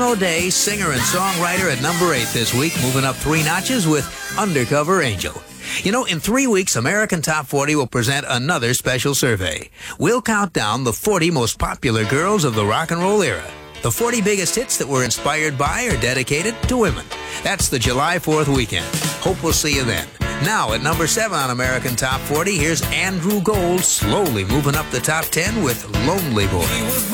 Joan O'Day, singer and songwriter, at number 8 this week, moving up 3 notches with Undercover Angel. You know, in 3 weeks, American Top 40 will present another special survey. We'll count down the 40 most popular girls of the rock and roll era. The 40 biggest hits that were inspired by or dedicated to women. That's the July 4th weekend. Hope we'll see you then. Now, at number 7 on American Top 40, here's Andrew Gold slowly moving up the top 10 with Lonely Boy.